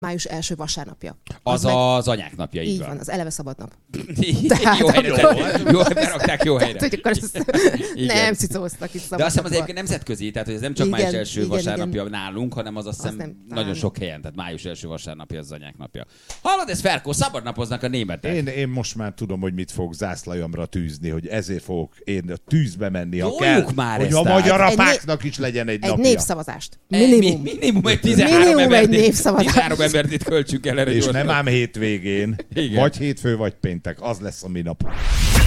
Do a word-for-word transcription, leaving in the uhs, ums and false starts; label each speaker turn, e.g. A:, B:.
A: május első vasárnapja.
B: Az, az az anyák napja, így,
A: így
B: van.
A: van, az eleve szabad nap.
B: Tehát, jó helyre,
A: akkor...
B: jó, berakták jó helyre.
A: Tehát, akkor ezt nem cicóztak itt szabad.
B: De azt hiszem az egyébként nemzetközi, tehát hogy ez nem csak
A: igen,
B: május első
A: igen,
B: vasárnapja
A: igen.
B: nálunk, hanem az azt hiszem
A: nem,
B: nagyon sok helyen, tehát május első vasárnapja az anyák napja. Hallod, ez Ferkó, szabadnapoznak a németek.
C: Én, én most már tudom, hogy mit fogok zászlajomra tűzni, hogy ezért fogok én a tűzbe menni, ha
B: Toljuk
C: kell,
B: már
C: hogy
B: ezt
C: a
B: át.
C: magyar
A: Egy
C: apáknak is legyen egy,
A: Egy
C: napja.
A: népszavazást.
B: Minimum.
A: Minimum.
B: Minimum egy tizenhárom
A: Minimum egy
B: embert.
A: népszavazás.
B: tizenhárom embert itt költsünk el erre
C: És
B: gyorsan.
C: nem ám hétvégén,
B: Igen.
C: vagy hétfő, vagy péntek, az lesz a mi nap.